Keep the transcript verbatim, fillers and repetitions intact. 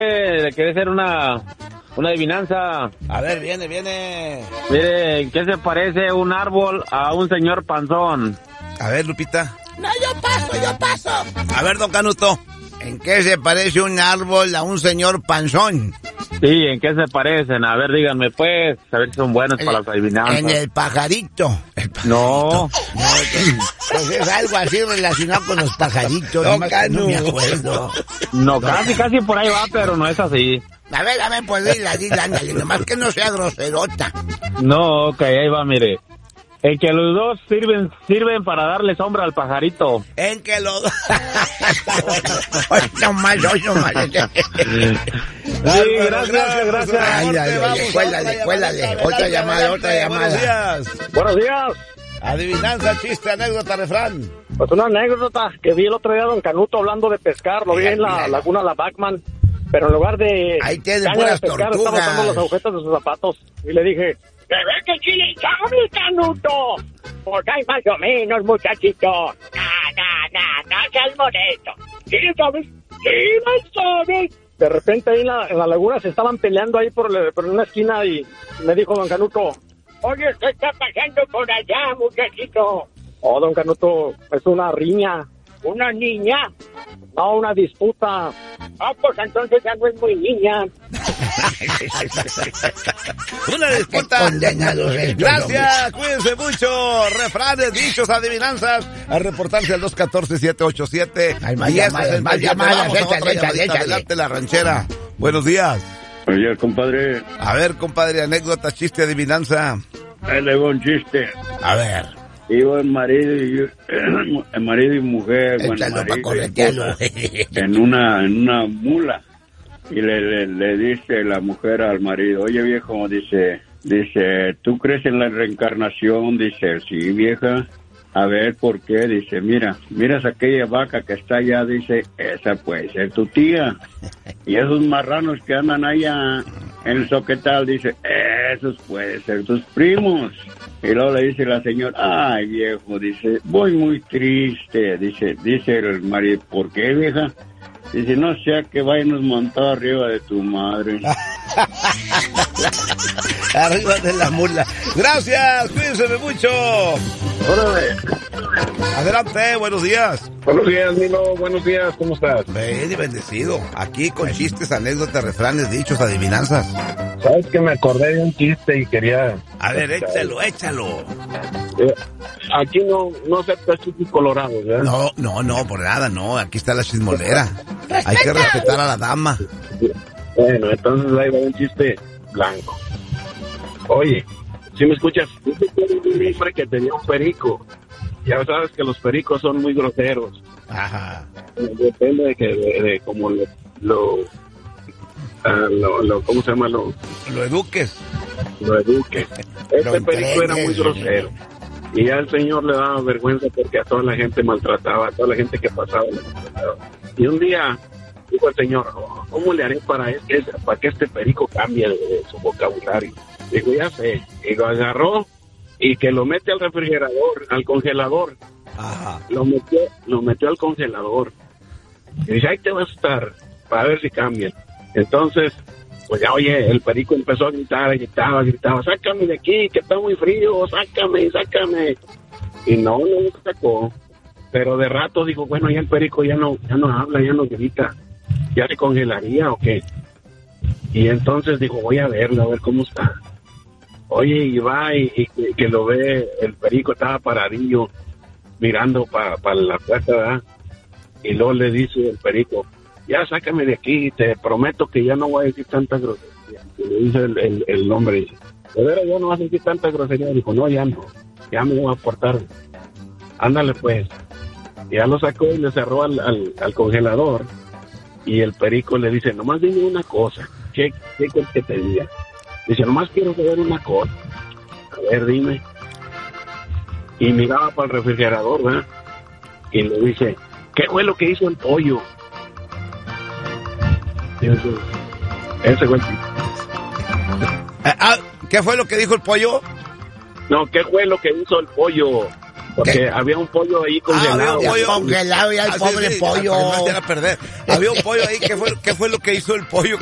Le quiere hacer una, una adivinanza. A ver, viene, viene. Mire, ¿en qué se parece un árbol a un señor panzón? A ver, Lupita. No, yo paso, yo paso. A ver, don Canuto. ¿En qué se parece un árbol a un señor panzón? Sí, ¿en qué se parecen? A ver, díganme pues, a ver si son buenos en, para las adivinanzas. En el pajarito. El pajarito. No. No, pues es algo así relacionado con los pajaritos. No, no me acuerdo. No, casi, casi por ahí va, pero no es así. A ver, a ver, pues dila, dila, ándale, nomás que no sea groserota. No, ok, ahí va, mire. En que los dos sirven sirven para darle sombra al pajarito. En que los dos... Hoy no más, hoy no más. Sí, gracias, gracias. Ay, ay, ay, cuélale, cuélale. Otra llamada, otra llamada. Buenos días. Buenos días. Adivinanza, chiste, anécdota, refrán. Pues una anécdota que vi el otro día a don Canuto hablando de pescar. Lo vi en la laguna La Bachman. Pero en lugar de ahí tiene caña puras de pescar, tortugas. estaba usando las agujetas de sus zapatos. Y le dije... ¡Que ve que sí le sabe, Canuto! Porque hay más o menos, muchachito. ¡Nah, nah, nah! ¡No seas modesto! ¿Sí le sabes? ¡Sí le sabes! De repente ahí en la, en la laguna se estaban peleando ahí por, le, por una esquina y me dijo don Canuto, oye, ¿qué está pasando por allá, muchachito? Oh, don Canuto, es una riña. ¿Una niña? No, una disputa. Ah, pues entonces ya no es muy niña. Una disputa. Condenados estos Gracias, cuídense mucho. Refranes, dichos, adivinanzas. A reportarse al dos uno cuatro, siete ocho siete. Hay más llamadas, más llamadas. Vamos a otra Échale, llamadita. échale. Adelante, la ranchera. Buenos días. Oye, compadre, A ver, compadre, anécdota, chiste, adivinanza. ahí le va un chiste. A ver. Iba el marido y el marido y mujer, bueno, Échalo marido para y corretearlo. esposa, en una en una mula y le, le, le dice la mujer al marido, oye viejo, dice, dice, ¿tú crees en la reencarnación? Dice, sí vieja. A ver, ¿por qué? Dice, mira, miras aquella vaca que está allá, dice, esa puede ser tu tía. Y esos marranos que andan allá en el soquetal, dice, esos pueden ser tus primos. Y luego le dice la señora, ay viejo, dice, voy muy triste. Dice, dice el marido, ¿por qué vieja? Dice, no sea que vayamos montados arriba de tu madre. Arriba de la mula. Gracias, cuídense mucho. Órale. Adelante, buenos días. Buenos días, Nilo, buenos días, ¿cómo estás? Bien y bendecido. Aquí con chistes, anécdotas, refranes, dichos, adivinanzas. Sabes que me acordé de un chiste y quería... A ver, échalo, échalo. Eh, aquí no, no se chistes colorados, ¿verdad? No, no, no, por nada, no. Aquí está la chismolera. Hay que respetar a la dama. Bueno, entonces ahí va un chiste blanco. Oye, ¿sí me escuchas? Un hombre que tenía un perico. Ya sabes que los pericos son muy groseros. Ajá. Depende de que, de, de cómo lo, lo, uh, lo, lo, ¿cómo se llama? Lo, Lo eduques. lo eduque. Este Lo perico era muy entregues. grosero. Y ya el señor le daba vergüenza porque a toda la gente maltrataba, a toda la gente que pasaba le maltrataba. Y un día dijo el señor, oh, ¿cómo le haré para, este, para que este perico cambie de, de su vocabulario? Digo, ya sé. Y lo agarró y que lo mete al refrigerador, al congelador. Ajá. Lo metió, lo metió al congelador. Y dice, ahí te vas a estar, para ver si cambia. Entonces, pues ya oye, el perico empezó a gritar, gritaba, gritaba, sácame de aquí, que está muy frío, sácame, sácame. Y no, no lo sacó. Pero de rato dijo, bueno, ya el perico ya no, ya no habla, ya no grita. ¿Ya se congelaría o qué? Y entonces dijo, voy a verlo, a ver cómo está. Oye, y va y, y que, que lo ve, el perico estaba paradillo, mirando para pa la puerta, ¿verdad? Y luego le dice el perico, ya sácame de aquí, te prometo que ya no voy a decir tanta grosería. Y le dice el, el, el hombre, dice, de veras ya no vas a decir tanta grosería. Dijo, no, ya no, ya me voy a portar. Ándale pues. Y ya lo sacó y le cerró al, al, al congelador. Y el perico le dice, nomás dime una cosa, ¿qué, qué quieres que te diga? Dice, nomás quiero saber una cosa. A ver, dime. Y miraba para el refrigerador, ¿verdad? Y le dice, ¿qué fue lo que hizo el pollo? Y eso, ese fue el chiste. Eh, ah, ¿qué fue lo que dijo el pollo? No, ¿qué fue lo que hizo el pollo? Porque ¿Qué? había un pollo ahí Ah, congelado. había un pollo. Congelado ya el Ah, sí, pobre sí, pollo. para no echar a perder. Había un pollo ahí. ¿Qué fue, ¿Qué fue lo que hizo el pollo?